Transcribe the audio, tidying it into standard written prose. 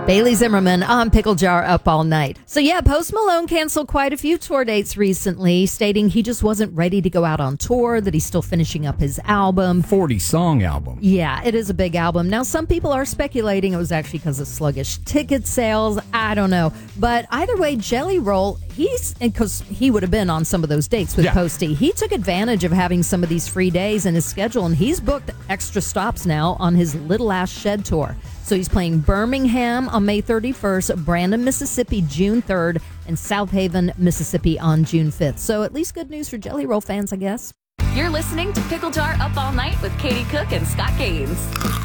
Bailey Zimmerman on Pickle Jar Up All Night. So yeah, Post Malone canceled quite a few tour dates recently, stating he just wasn't ready to go out on tour, that he's still finishing up his album. 40-song album. Yeah, it is a big album. Now, some people are speculating it was actually because of sluggish ticket sales. I don't know. But either way, Jelly Roll, because he would have been on some of those dates with Posty, he took advantage of having some of these free days in his schedule, and he's booked extra stops now on his Little Ass Shed tour. So he's playing Birmingham on May 31st, Brandon, Mississippi, June 3rd, and South Haven, Mississippi on June 5th. So at least good news for Jelly Roll fans, I guess. You're listening to Pickle Jar Up All Night with Katie Cook and Scott Gaines.